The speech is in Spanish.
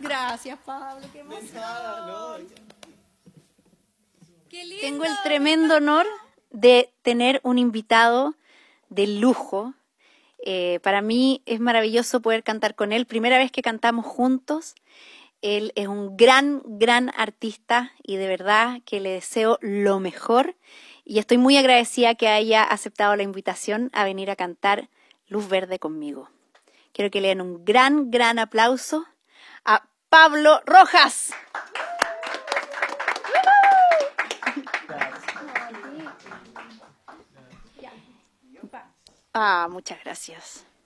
Gracias, Pablo, qué emoción. Qué lindo. Tengo el tremendo honor de tener un invitado de lujo. Para mí es maravilloso poder cantar con él. Primera vez que cantamos juntos. Él es un gran artista y de verdad que le deseo lo mejor. Y estoy muy agradecida que haya aceptado la invitación a venir a cantar Luz Verde conmigo. Quiero que le den un gran aplauso a Pablo Rojas. Muchas gracias.